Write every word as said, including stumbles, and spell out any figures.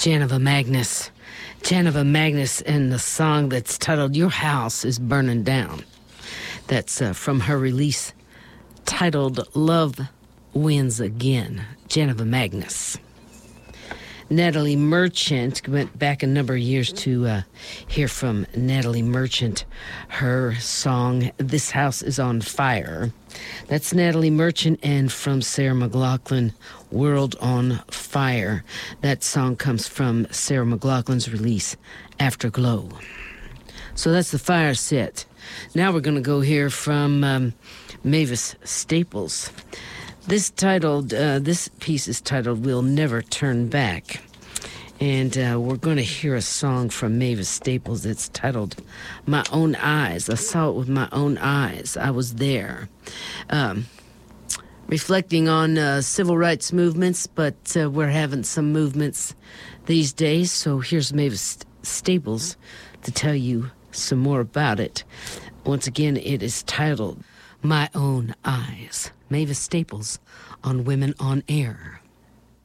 Janiva Magnus. Janiva Magnus and the song that's titled Your House is Burning Down. That's uh, from her release titled Love Wins Again. Janiva Magnus. Natalie Merchant, went back a number of years to uh, hear from Natalie Merchant, her song, This House is on Fire. That's Natalie Merchant, and from Sarah McLachlan, World on Fire. That song comes from Sarah McLachlan's release, Afterglow. So that's the fire set. Now we're going to go hear from um, Mavis Staples. This titled, uh, this piece is titled We'll Never Turn Back. And uh, we're going to hear a song from Mavis Staples that's titled My Own Eyes. I saw it with my own eyes. I was there. Um, reflecting on uh, civil rights movements, but uh, we're having some movements these days. So here's Mavis Staples to tell you some more about it. Once again, it is titled My Own Eyes. Mavis Staples on Women on Air.